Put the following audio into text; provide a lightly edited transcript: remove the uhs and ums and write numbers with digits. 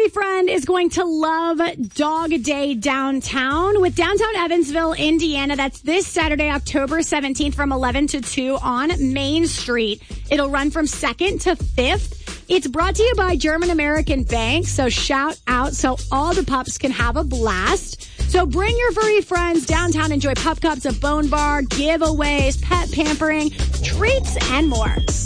furry friend is going to love Dog Day Downtown with Downtown Evansville, Indiana. That's this Saturday, October 17th from 11 to 2 on Main Street. It'll run from 2nd to 5th. It's brought to you by German American Bank, so shout out so all the pups can have a blast. So bring your furry friends downtown. Enjoy pup cups, a bone bar, giveaways, pet pampering, treats, and more.